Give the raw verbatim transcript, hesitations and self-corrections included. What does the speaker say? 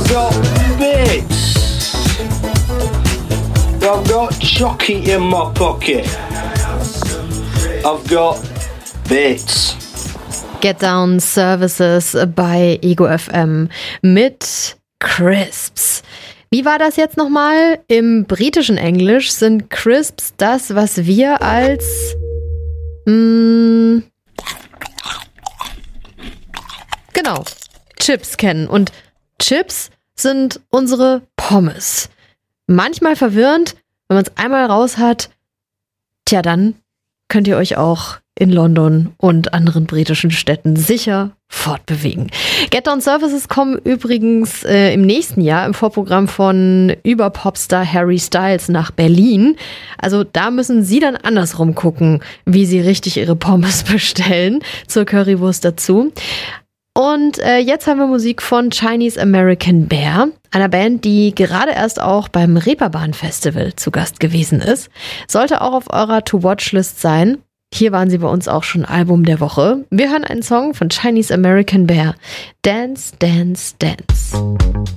got bits. I've got chocolate in my pocket. I've got bits. Get Down Services bei Ego F M mit Crisps. Wie war das jetzt nochmal? Im britischen Englisch sind Crisps das, was wir als mh, genau, Chips kennen. Und Chips sind unsere Pommes. Manchmal verwirrend, wenn man es einmal raus hat, tja, dann könnt ihr euch auch in London und anderen britischen Städten sicher fortbewegen. Get Down Services kommen übrigens äh, im nächsten Jahr im Vorprogramm von Überpopstar Harry Styles nach Berlin. Also da müssen Sie dann andersrum gucken, wie Sie richtig Ihre Pommes bestellen, zur Currywurst dazu. Und äh, jetzt haben wir Musik von Chinese American Bear, einer Band, die gerade erst auch beim Reeperbahn Festival zu Gast gewesen ist. Sollte auch auf eurer To-Watch-List sein. Hier waren sie bei uns auch schon Album der Woche. Wir hören einen Song von Chinese American Bear. Dance, Dance, Dance.